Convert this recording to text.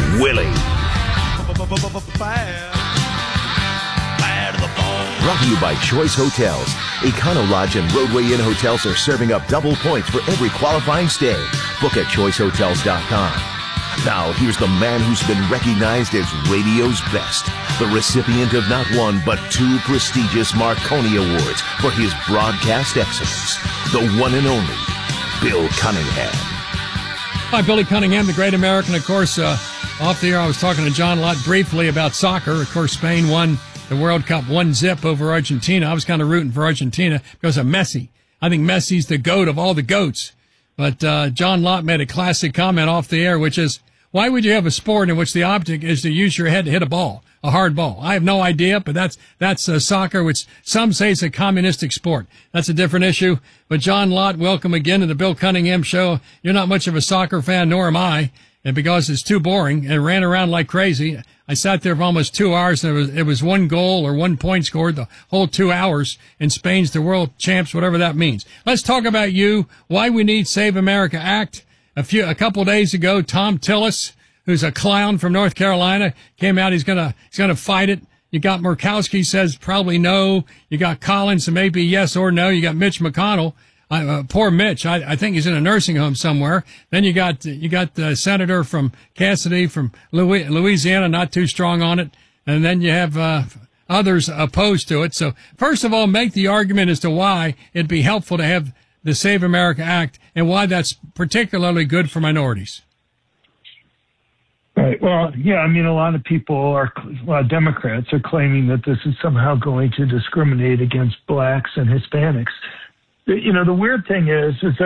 Willie. Brought to you by Choice Hotels. Econo Lodge and Roadway Inn hotels are serving up double points for every qualifying stay. Book at choicehotels.com. Now, here's the man who's been recognized as radio's best, the recipient of not one but two prestigious Marconi Awards for his broadcast excellence, the one and only Bill Cunningham. Hi, Billy Cunningham, the great American. Of course, off the air, I was talking to John Lott briefly about soccer. Of course, Spain won the World Cup 1-0 over Argentina. I was kind of rooting for Argentina because of Messi. I think Messi's the GOAT of all the GOATs. But John Lott made a classic comment off the air, which is, why would you have a sport in which the object is to use your head to hit a ball, a hard ball? I have no idea, but that's soccer, which some say is a communistic sport. That's a different issue. But John Lott, welcome again to the Bill Cunningham Show. You're not much of a soccer fan, nor am I. And because it's too boring and ran around like crazy, I sat there for almost 2 hours, and it was one goal or 1 point scored the whole 2 hours, and Spain's the world champs, whatever that means. Let's talk about you, why we need Save America Act. A couple days ago, Tom Tillis, who's a clown from North Carolina, came out. He's gonna fight it. You got Murkowski says probably no. You got Collins, so maybe yes or no. You got Mitch McConnell. Poor Mitch. I think he's in a nursing home somewhere. Then you got the senator from Cassidy from Louisiana, not too strong on it. And then you have, others opposed to it. So first of all, make the argument as to why it'd be helpful to have the Save America Act and why that's particularly good for minorities. Right. Well, yeah, I mean, a lot of Democrats are claiming that this is somehow going to discriminate against blacks and Hispanics. You know, the weird thing is that